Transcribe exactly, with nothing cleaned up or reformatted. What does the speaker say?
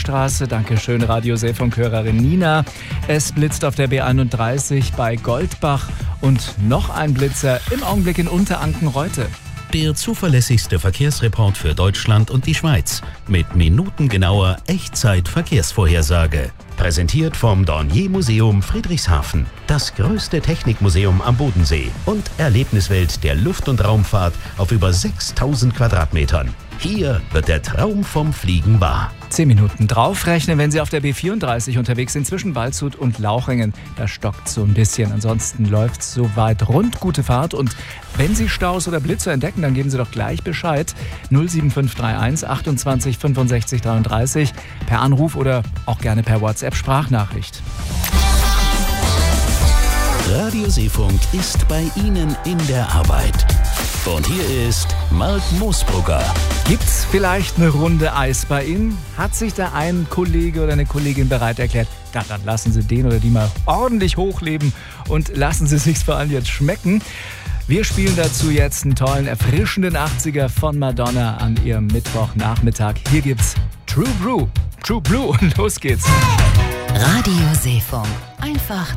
Seestraße. Dankeschön, Radio Seefunk-Hörerin Nina. Es blitzt auf der B einunddreißig bei Goldbach und noch ein Blitzer im Augenblick in Unteranken-Reute. Der zuverlässigste Verkehrsreport für Deutschland und die Schweiz mit minutengenauer Echtzeit-Verkehrsvorhersage. Präsentiert vom Dornier Museum Friedrichshafen, das größte Technikmuseum am Bodensee und Erlebniswelt der Luft- und Raumfahrt auf über sechstausend Quadratmetern. Hier wird der Traum vom Fliegen wahr. Zehn Minuten draufrechnen, wenn Sie auf der B vierunddreißig unterwegs sind zwischen Waldshut und Lauchringen. Da stockt so ein bisschen. Ansonsten läuft es soweit rund. Gute Fahrt. Und wenn Sie Staus oder Blitzer entdecken, dann geben Sie doch gleich Bescheid. null sieben fünf drei eins achtundzwanzig fünfundsechzig dreiunddreißig per Anruf oder auch gerne per WhatsApp-Sprachnachricht. Radio Seefunk ist bei Ihnen in der Arbeit. Und hier ist Mark Moosbrugger. Gibt's vielleicht eine Runde Eis bei Ihnen? Hat sich da ein Kollege oder eine Kollegin bereit erklärt? Na, dann lassen Sie den oder die mal ordentlich hochleben und lassen Sie sich's vor allem jetzt schmecken. Wir spielen dazu jetzt einen tollen, erfrischenden achtziger von Madonna an Ihrem Mittwochnachmittag. Hier gibt's True Blue. True Blue und los geht's. Radio Seefunk. Einfach